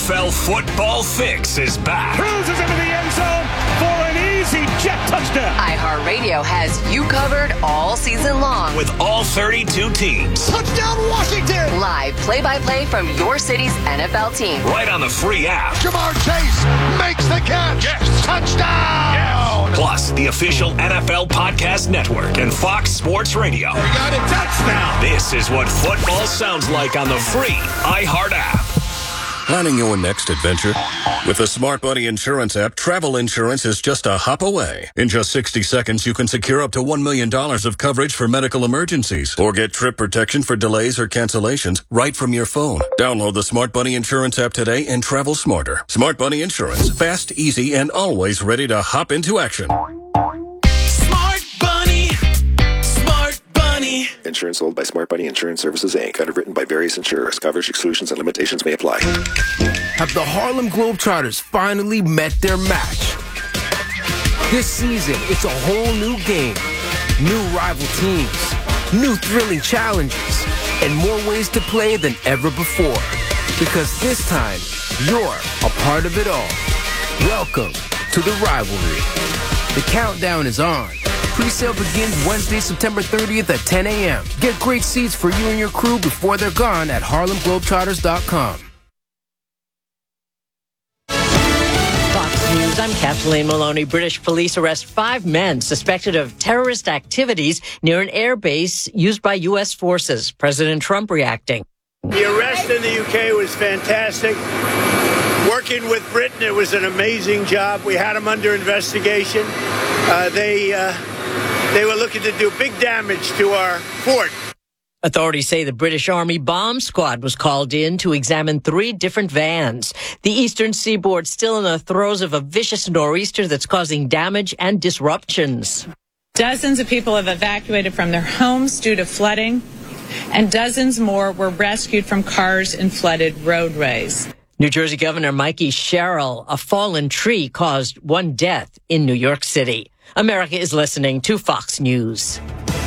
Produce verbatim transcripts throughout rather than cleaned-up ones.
F L football fix is back. Cruises into the end zone for an easy jet touchdown. iHeartRadio has you covered all season long. With all thirty-two teams. Touchdown Washington. Live play-by-play from your city's N F L team. Right on the free app. Jamar Chase makes the catch. Yes. Touchdown. Yes. Plus, the official N F L Podcast Network and Fox Sports Radio. We got a touchdown. This is what football sounds like on the free iHeart app. Planning your next adventure? With the Smart Buddy Insurance app, travel insurance is just a hop away. In just sixty seconds, you can secure up to one million dollars of coverage for medical emergencies or get trip protection for delays or cancellations right from your phone. Download the Smart Buddy Insurance app today and travel smarter. Smart Buddy Insurance. Fast, easy, and always ready to hop into action. Smart Bunny. Smart Bunny. Insurance sold by Smart Bunny Insurance Services, Incorporated. Underwritten by various insurers. Coverage exclusions and limitations may apply. Have the Harlem Globetrotters finally met their match? This season, it's a whole new game. New rival teams, new thrilling challenges, and more ways to play than ever before. Because this time, you're a part of it all. Welcome to the rivalry. The countdown is on. Pre-sale begins Wednesday, September thirtieth at ten a.m. Get great seats for you and your crew before they're gone at harlem globetrotters dot com. Fox News, I'm Kathleen Maloney. British police arrest five men suspected of terrorist activities near an air base used by U S forces. President Trump reacting. The arrest in the U K was fantastic. Working with Britain, it was an amazing job. We had them under investigation. Uh, they uh, they were looking to do big damage to our fort. Authorities say the British Army bomb squad was called in to examine three different vans. The eastern seaboard still in the throes of a vicious nor'easter that's causing damage and disruptions. Dozens of people have evacuated from their homes due to flooding, and dozens more were rescued from cars in flooded roadways. New Jersey Governor Mikey Sherrill, a fallen tree caused one death in New York City. America is listening to Fox News.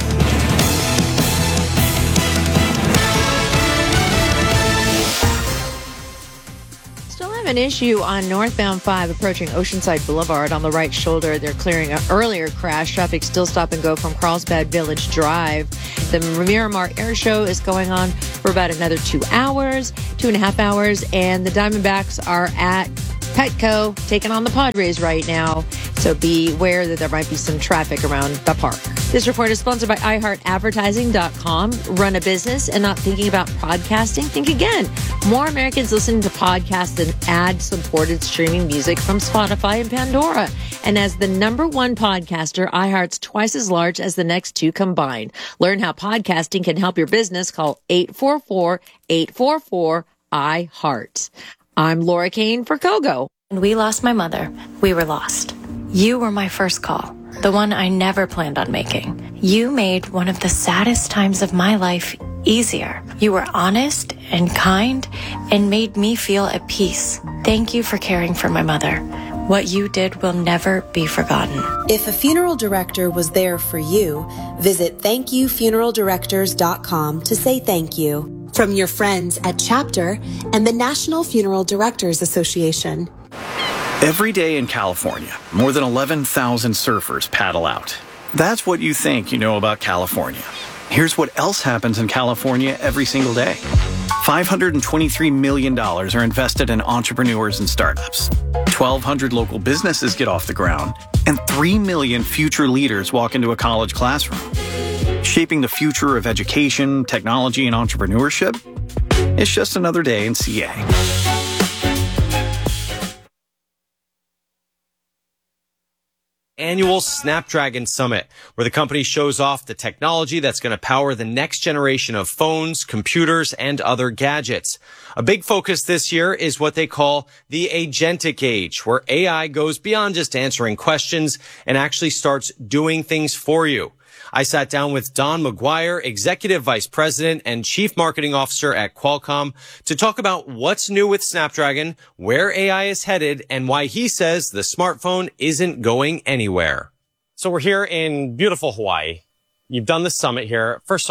An issue on northbound five approaching Oceanside Boulevard on the right shoulder. They're clearing an earlier crash. Traffic still stop and go from Carlsbad Village Drive. The Miramar Air Show is going on for about another two hours, two and a half hours, and the Diamondbacks are at Petco taking on the Padres right now. So be aware that there might be some traffic around the park. This report is sponsored by i heart advertising dot com. Run a business and not thinking about podcasting? Think again. More Americans listen to podcasts than ad-supported streaming music from Spotify and Pandora. And as the number one podcaster, iHeart's twice as large as the next two combined. Learn how podcasting can help your business. Call eight four four, eight four four, I heart. I'm Laura Kane for Kogo. When we lost my mother, we were lost. You were my first call, the one I never planned on making. You made one of the saddest times of my life easier. You were honest and kind and made me feel at peace. Thank you for caring for my mother. What you did will never be forgotten. If a funeral director was there for you, visit thank you funeral directors dot com to say thank you. From your friends at Chapter and the National Funeral Directors Association. Every day in California, more than eleven thousand surfers paddle out. That's what you think you know about California. Here's what else happens in California every single day. five hundred twenty-three million dollars are invested in entrepreneurs and startups. twelve hundred local businesses get off the ground. And three million future leaders walk into a college classroom. Shaping the future of education, technology, and entrepreneurship? It's just another day in C A. Annual Snapdragon Summit, where the company shows off the technology that's going to power the next generation of phones, computers, and other gadgets. A big focus this year is what they call the agentic age, where A I goes beyond just answering questions and actually starts doing things for you. I sat down with Don McGuire, Executive Vice President and Chief Marketing Officer at Qualcomm, to talk about what's new with Snapdragon, where A I is headed, and why he says the smartphone isn't going anywhere. So we're here in beautiful Hawaii. You've done the summit here. First off,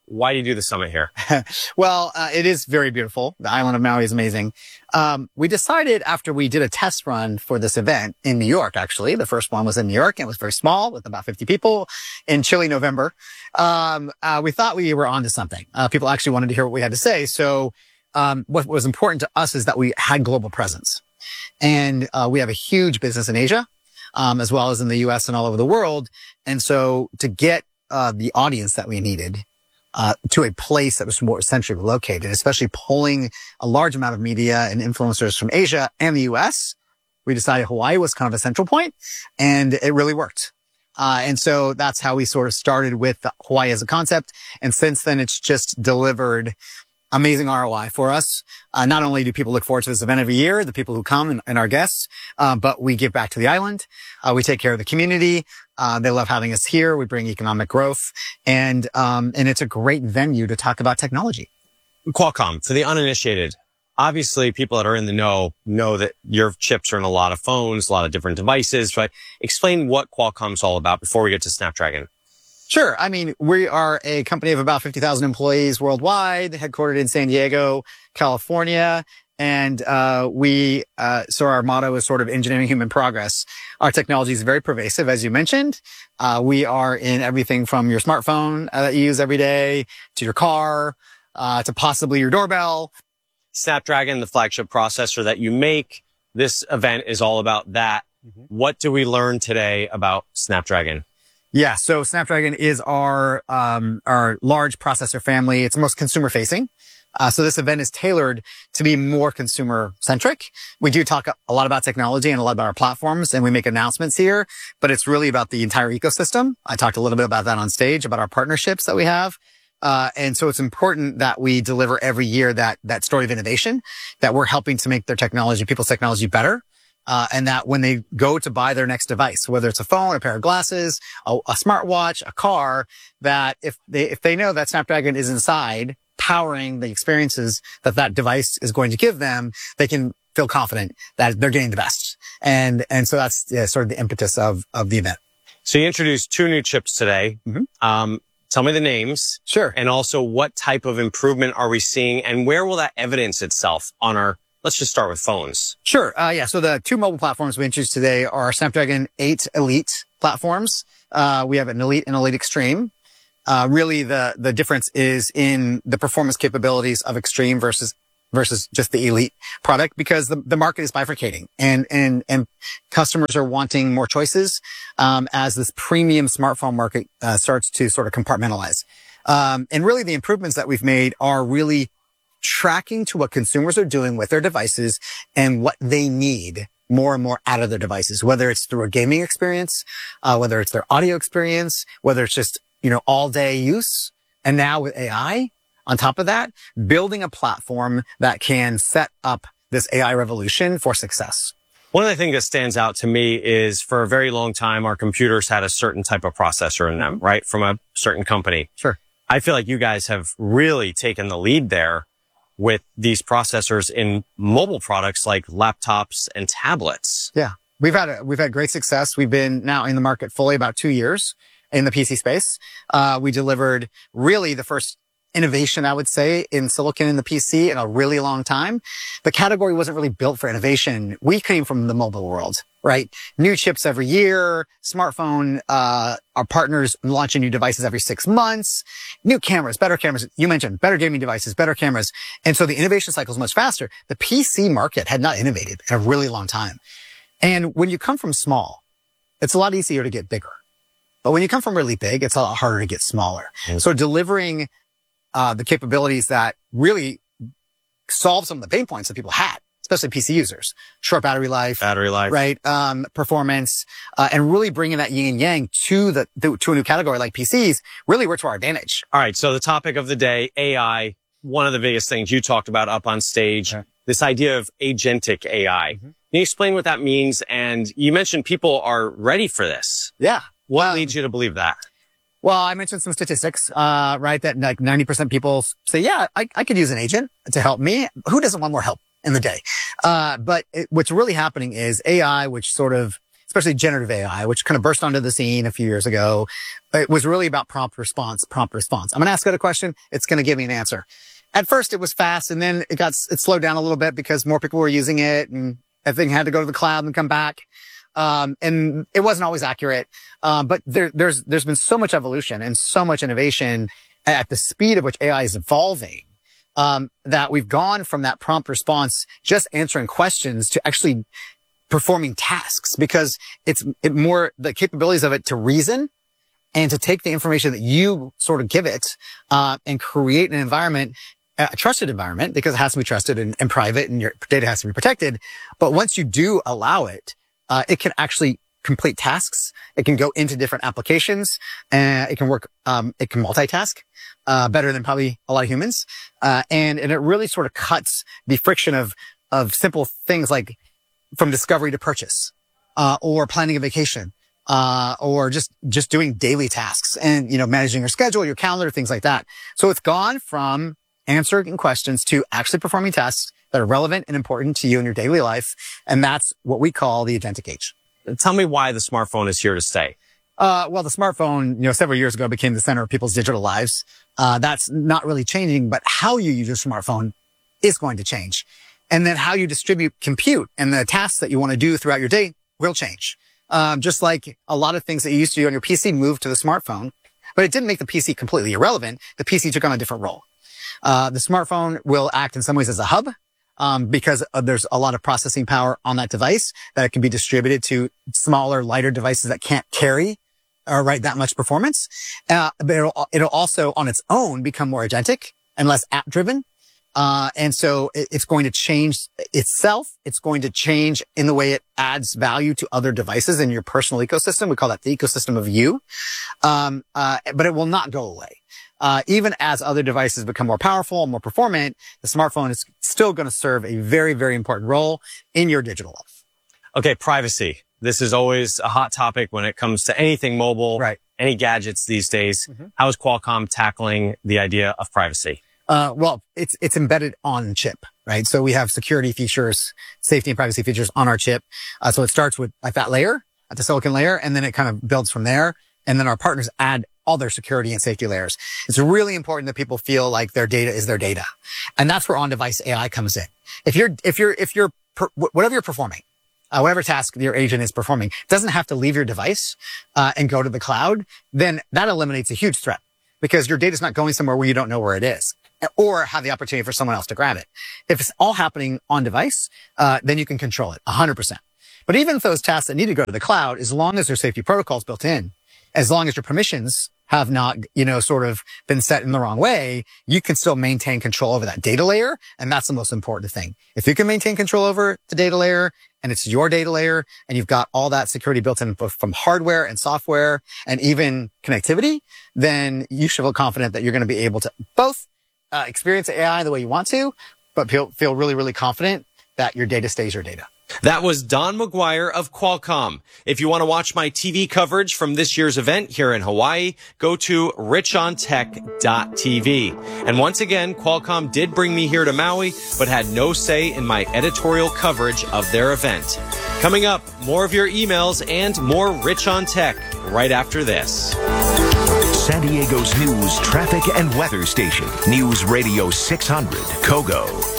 why do you do the summit here? Well, uh, it is very beautiful. The island of Maui is amazing. Um, we decided after we did a test run for this event in New York, actually, the first one was in New York and it was very small with about fifty people in chilly November. Um, uh, we thought we were onto something. Uh, people actually wanted to hear what we had to say. So, um, what was important to us is that we had global presence. And, uh, we have a huge business in Asia, um, as well as in the U S and all over the world. And so to get, uh, the audience that we needed, Uh, to a place that was more centrally located, especially pulling a large amount of media and influencers from Asia and the U S. We decided Hawaii was kind of a central point, and it really worked. Uh, and so that's how we sort of started with Hawaii as a concept. And since then, it's just delivered amazing R O I for us. Uh, not only do people look forward to this event every year, the people who come and, and our guests, uh, but we give back to the island. Uh, we take care of the community. Uh, they love having us here. We bring economic growth, and um, and it's a great venue to talk about technology. Qualcomm, for the uninitiated, obviously people that are in the know know that your chips are in a lot of phones, a lot of different devices, right? Explain what Qualcomm's all about before we get to Snapdragon. Sure. I mean, we are a company of about fifty thousand employees worldwide, headquartered in San Diego, California. And, uh, we, uh, so our motto is sort of engineering human progress. Our technology is very pervasive, as you mentioned. Uh, we are in everything from your smartphone uh, that you use every day to your car, uh, to possibly your doorbell. Snapdragon, the flagship processor that you make. This event is all about that. Mm-hmm. What do we learn today about Snapdragon? Yeah. So Snapdragon is our, um, our large processor family. It's most consumer facing. Uh, so this event is tailored to be more consumer centric. We do talk a lot about technology and a lot about our platforms, and we make announcements here, but it's really about the entire ecosystem. I talked a little bit about that on stage, about our partnerships that we have. Uh, and so it's important that we deliver every year that, that story of innovation, that we're helping to make their technology, people's technology better. Uh, and that when they go to buy their next device, whether it's a phone, a pair of glasses, a, a smartwatch, a car, that if they, if they know that Snapdragon is inside, powering the experiences that that device is going to give them, they can feel confident that they're getting the best. And, and so that's yeah, sort of the impetus of, of the event. So you introduced two new chips today. Mm-hmm. Um, tell me the names. Sure. And also what type of improvement are we seeing, and where will that evidence itself on our, let's just start with phones. Sure. Uh, yeah. So the two mobile platforms we introduced today are our Snapdragon eight Elite platforms. Uh, we have an Elite and Elite Extreme. Uh, really the, the difference is in the performance capabilities of Extreme versus, versus just the Elite product, because the, the market is bifurcating and, and, and customers are wanting more choices, um, as this premium smartphone market, uh, starts to sort of compartmentalize. Um, and really the improvements that we've made are really tracking to what consumers are doing with their devices and what they need more and more out of their devices, whether it's through a gaming experience, uh, whether it's their audio experience, whether it's just, you know, all day use. And now with A I on top of that, building a platform that can set up this A I revolution for success. One of the things that stands out to me is for a very long time, our computers had a certain type of processor in them, right? From a certain company. Sure. I feel like you guys have really taken the lead there with these processors in mobile products like laptops and tablets. Yeah. We've had a, we've had great success. We've been now in the market fully about two years in the P C space. Uh, we delivered really the first innovation, I would say, in silicon in the P C in a really long time. The category wasn't really built for innovation. We came from the mobile world, right? New chips every year, smartphone, uh, our partners launching new devices every six months, new cameras, better cameras. You mentioned better gaming devices, better cameras. And so the innovation cycle is much faster. The P C market had not innovated in a really long time. And when you come from small, it's a lot easier to get bigger. But when you come from really big, it's a lot harder to get smaller. Mm-hmm. So delivering uh the capabilities that really solve some of the pain points that people had, especially P C users, short battery life, battery life, right? Um, performance, uh, and really bringing that yin and yang to the, to a new category like P Cs really worked to our advantage. All right. So the topic of the day, A I, one of the biggest things you talked about up on stage, okay. This idea of agentic A I. Mm-hmm. Can you explain what that means? And you mentioned people are ready for this. Yeah. What um, leads you to believe that? Well, I mentioned some statistics, uh, right? That like ninety percent people say, yeah, I, I could use an agent to help me. Who doesn't want more help in the day? Uh, but it, what's really happening is A I, which sort of especially generative A I, which kind of burst onto the scene a few years ago. It was really about prompt response, prompt response. I'm going to ask it a question. It's going to give me an answer. At first it was fast, and then it got, it slowed down a little bit because more people were using it and everything had to go to the cloud and come back. Um, and it wasn't always accurate. Um, but there, there's, there's been so much evolution and so much innovation at the speed at which A I is evolving, um, that we've gone from that prompt response, just answering questions, to actually performing tasks, because it's it more the capabilities of it to reason and to take the information that you sort of give it, uh, and create an environment, a trusted environment, because it has to be trusted and, and private, and your data has to be protected. But once you do allow it, uh, it can actually complete tasks. It can go into different applications, and it can work, um, it can multitask, uh, better than probably a lot of humans. Uh, and, and it really sort of cuts the friction of, of simple things like from discovery to purchase, uh, or planning a vacation, uh, or just, just doing daily tasks and, you know, managing your schedule, your calendar, things like that. So it's gone from answering questions to actually performing tasks that are relevant and important to you in your daily life. And that's what we call the agentic age. Tell me why the smartphone is here to stay. Uh, well, the smartphone, you know, several years ago became the center of people's digital lives. Uh, that's not really changing, but how you use your smartphone is going to change. And then how you distribute compute and the tasks that you want to do throughout your day will change. Um, just like a lot of things that you used to do on your P C moved to the smartphone, but it didn't make the P C completely irrelevant. The P C took on a different role. Uh, the smartphone will act in some ways as a hub, um, because uh, there's a lot of processing power on that device that it can be distributed to smaller, lighter devices that can't carry or write that much performance. Uh, but it'll, it'll also on its own become more agentic and less app driven. Uh, and so it, it's going to change itself. It's going to change in the way it adds value to other devices in your personal ecosystem. We call that the ecosystem of you. Um, uh, but it will not go away. Uh, even as other devices become more powerful and more performant, the smartphone is still going to serve a very, very important role in your digital life. Okay, privacy. This is always a hot topic when it comes to anything mobile, right? Any gadgets these days. Mm-hmm. How is Qualcomm tackling the idea of privacy? Uh, well, it's, it's embedded on chip, right? So we have security features, safety and privacy features on our chip. Uh, so it starts with at that layer, at the silicon layer, and then it kind of builds from there. And then our partners add all their security and safety layers. It's really important that people feel like their data is their data. And that's where on-device A I comes in. If you're, if you're, if you're, per, whatever you're performing, uh, whatever task your agent is performing, doesn't have to leave your device, uh, and go to the cloud, then that eliminates a huge threat because your data's not going somewhere where you don't know where it is, or have the opportunity for someone else to grab it. If it's all happening on device, uh, then you can control it one hundred percent. But even if those tasks that need to go to the cloud, as long as there's safety protocols built in, as long as your permissions have not, you know, sort of been set in the wrong way, you can still maintain control over that data layer. And that's the most important thing. If you can maintain control over the data layer and it's your data layer and you've got all that security built in from hardware and software and even connectivity, then you should feel confident that you're going to be able to both uh, experience A I the way you want to, but feel, feel really, really confident that your data stays your data. That was Don McGuire of Qualcomm. If you want to watch my T V coverage from this year's event here in Hawaii, go to rich on tech dot t v. And once again, Qualcomm did bring me here to Maui, but had no say in my editorial coverage of their event. Coming up, more of your emails and more Rich on Tech right after this. San Diego's news, traffic, and weather station. News Radio six hundred, Kogo.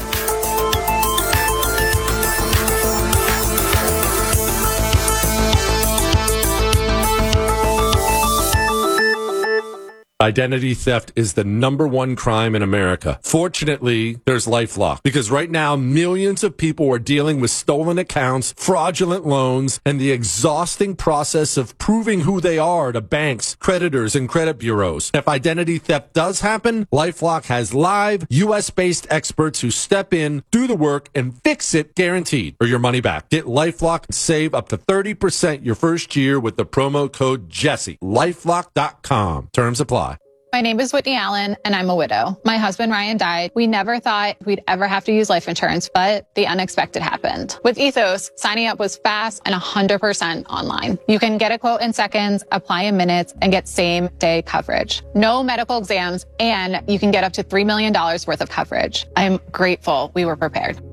Identity theft is the number one crime in America. Fortunately, there's LifeLock, because right now millions of people are dealing with stolen accounts, fraudulent loans, and the exhausting process of proving who they are to banks, creditors, and credit bureaus. If identity theft does happen, LifeLock has live U S-based experts who step in, do the work, and fix it guaranteed, or your money back. Get LifeLock and save up to thirty percent your first year with the promo code Jesse. LifeLock dot com. Terms apply. My name is Whitney Allen, and I'm a widow. My husband, Ryan, died. We never thought we'd ever have to use life insurance, but the unexpected happened. With Ethos, signing up was fast and one hundred percent online. You can get a quote in seconds, apply in minutes, and get same-day coverage. No medical exams, and you can get up to three million dollars worth of coverage. I'm grateful we were prepared.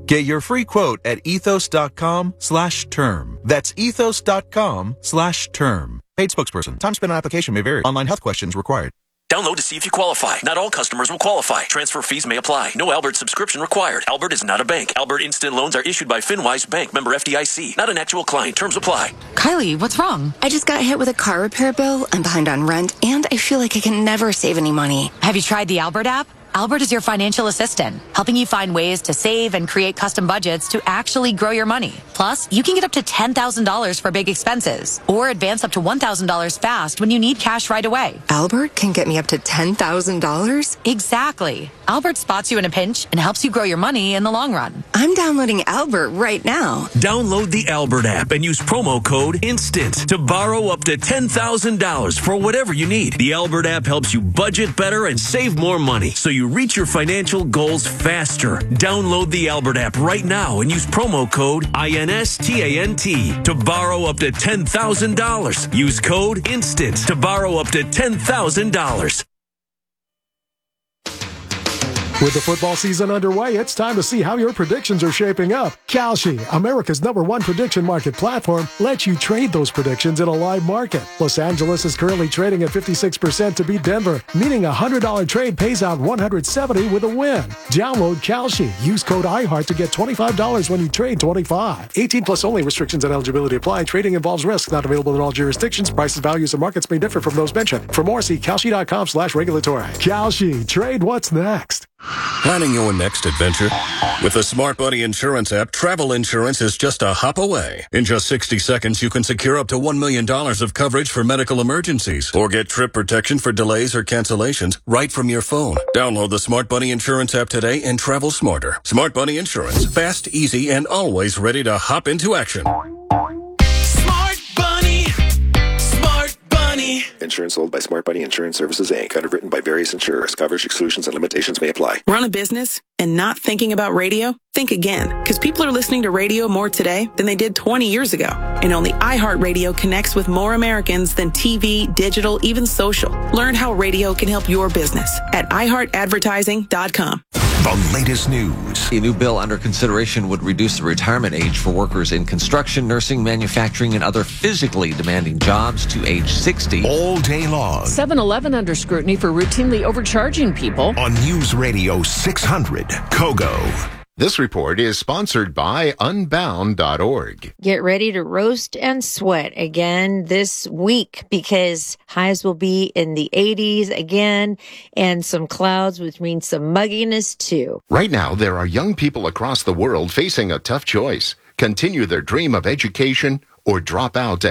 Get your free quote at ethos.com slash term. That's ethos.com slash term. Paid spokesperson. Time spent on application may vary. Online health questions required. Download to see if you qualify. Not all customers will qualify. Transfer fees may apply. No Albert subscription required. Albert is not a bank. Albert Instant Loans are issued by FinWise Bank, member F D I C. Not an actual client. Terms apply. Kylie, what's wrong? I just got hit with a car repair bill. I'm behind on rent, and I feel like I can never save any money. Have you tried the Albert app? Albert is your financial assistant, helping you find ways to save and create custom budgets to actually grow your money. Plus, you can get up to ten thousand dollars for big expenses or advance up to one thousand dollars fast when you need cash right away. Albert can get me up to ten thousand dollars? Exactly. Albert spots you in a pinch and helps you grow your money in the long run. I'm downloading Albert right now. Download the Albert app and use promo code INSTANT to borrow up to ten thousand dollars for whatever you need. The Albert app helps you budget better and save more money so you reach your financial goals faster. Download the Albert app right now and use promo code INSTANT to borrow up to ten thousand dollars. Use code INSTANT to borrow up to ten thousand dollars. With the football season underway, it's time to see how your predictions are shaping up. Kalshi, America's number one prediction market platform, lets you trade those predictions in a live market. Los Angeles is currently trading at fifty-six percent to beat Denver, meaning a one hundred dollars trade pays out one hundred seventy dollars with a win. Download Kalshi. Use code iHeart to get twenty-five dollars when you trade twenty-five dollars. eighteen plus only. Restrictions and eligibility apply. Trading involves risk. Not available in all jurisdictions. Prices, values, and markets may differ from those mentioned. For more, see Kalshi.com slash regulatory. Kalshi. Trade what's next. Planning your next adventure? With the Smart Buddy Insurance app, travel insurance is just a hop away. In just sixty seconds, you can secure up to one million dollars of coverage for medical emergencies or get trip protection for delays or cancellations right from your phone. Download the Smart Buddy Insurance app today and travel smarter. Smart Buddy Insurance. Fast, easy, and always ready to hop into action. Smart Bunny. Smart Bunny. Insurance sold by Smart Bunny Insurance Services, Incorporated. Underwritten by various insurers. Coverage exclusions and limitations may apply. Run a business and not thinking about radio? Think again, because people are listening to radio more today than they did twenty years ago. And only iHeartRadio connects with more Americans than T V, digital, even social. Learn how radio can help your business at i heart advertising dot com. The latest news. A new bill under consideration would reduce the retirement age for workers in construction, nursing, manufacturing, and other physically demanding jobs to age sixty. All day long. seven eleven under scrutiny for routinely overcharging people. On News Radio six hundred, Kogo. This report is sponsored by unbound dot org. Get ready to roast and sweat again this week because highs will be in the eighties again and some clouds, which means some mugginess too. Right now, there are young people across the world facing a tough choice. Continue their dream of education or drop out to